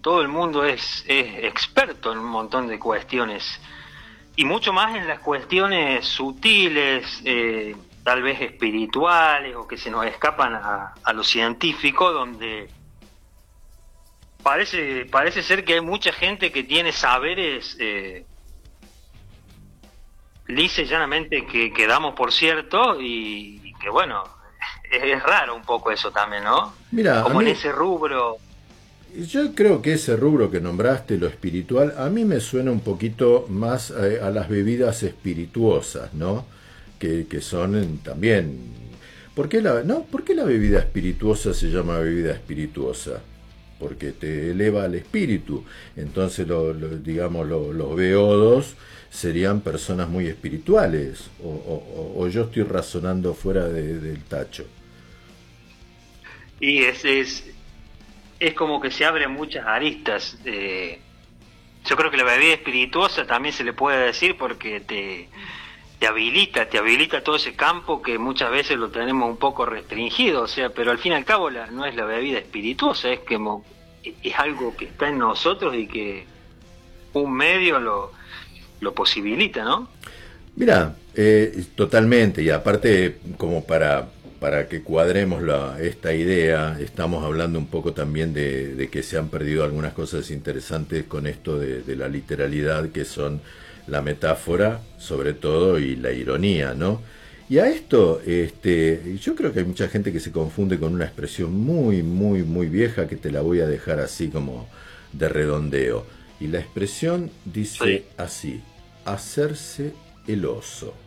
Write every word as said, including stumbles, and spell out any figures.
todo el mundo es, es experto en un montón de cuestiones, y mucho más en las cuestiones sutiles, eh, tal vez espirituales, o que se nos escapan a, a lo científico, donde parece, parece ser que hay mucha gente que tiene saberes eh, lisa y llanamente que, que damos por cierto, y, y que bueno, es, es raro un poco eso también, ¿no? Mira, a Como en mí, ese rubro. yo creo que ese rubro que nombraste, lo espiritual, a mí me suena un poquito más eh, a las bebidas espirituosas, ¿no? Que, que son en- también... ¿Por qué la, no? ¿Por qué la bebida espirituosa se llama bebida espirituosa? Porque te eleva al espíritu. Entonces, lo, lo- digamos, lo- los beodos serían personas muy espirituales. O, o- o- o yo estoy razonando fuera de- del tacho. Y es, es, es como que se abren muchas aristas. Eh, yo creo que la bebida espirituosa también se le puede decir porque te, te habilita, te habilita todo ese campo que muchas veces lo tenemos un poco restringido, o sea, pero al fin y al cabo la, no es la bebida espirituosa, es como es algo que está en nosotros y que un medio lo, lo posibilita, ¿no? Mira, eh, totalmente, y aparte, como para, para que cuadremos la, esta idea, estamos hablando un poco también de, de que se han perdido algunas cosas interesantes con esto de, de la literalidad, que son la metáfora, sobre todo, y la ironía, ¿no? Y a esto, este, yo creo que hay mucha gente que se confunde con una expresión muy, muy, muy vieja, que te la voy a dejar así como de redondeo. Y la expresión dice Sí. así: hacerse el oso.